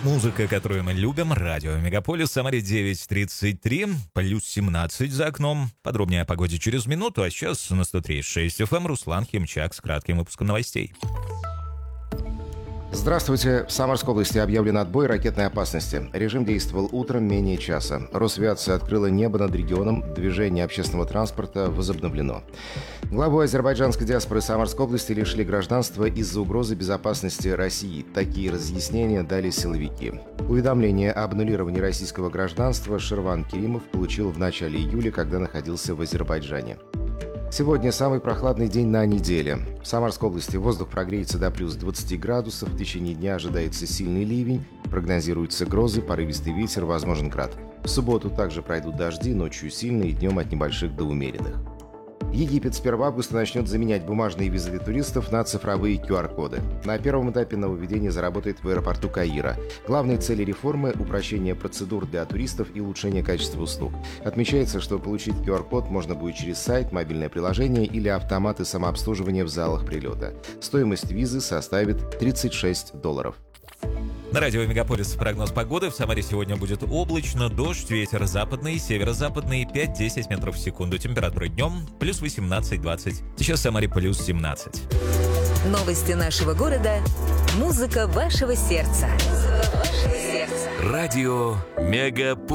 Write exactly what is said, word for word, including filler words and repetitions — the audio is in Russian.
Музыка, которую мы любим, радио Мегаполис, Самаре девять тридцать три, плюс семнадцать за окном. Подробнее о погоде через минуту, а сейчас на сто три и шесть эф эм Руслан Химчак с кратким выпуском новостей. Здравствуйте. В Самарской области объявлен отбой ракетной опасности. Режим действовал утром менее часа. Росавиация открыла небо над регионом. Движение общественного транспорта возобновлено. Главу азербайджанской диаспоры Самарской области лишили гражданства из-за угрозы безопасности России. Такие разъяснения дали силовики. Уведомление об аннулировании российского гражданства Ширван Керимов получил в начале июля, когда находился в Азербайджане. Сегодня самый прохладный день на неделе. В Самарской области воздух прогреется до плюс двадцати градусов. В течение дня ожидается сильный ливень. Прогнозируются грозы, порывистый ветер, возможен град. В субботу также пройдут дожди, ночью сильные, днем от небольших до умеренных. Египет с первого августа начнет заменять бумажные визы для туристов на цифровые ку ар коды. На первом этапе нововведение заработает в аэропорту Каира. Главные цели реформы – упрощение процедур для туристов и улучшение качества услуг. Отмечается, что получить ку ар код можно будет через сайт, мобильное приложение или автоматы самообслуживания в залах прилета. Стоимость визы составит тридцать шесть долларов. На радио Мегаполис прогноз погоды. В Самаре сегодня будет облачно, дождь, ветер западный, северо-западный пять-десять метров в секунду. Температура днем плюс восемнадцать-двадцать. Сейчас в Самаре плюс семнадцать. Новости нашего города. Музыка вашего сердца. Музыка вашего сердца. Радио Мегаполис.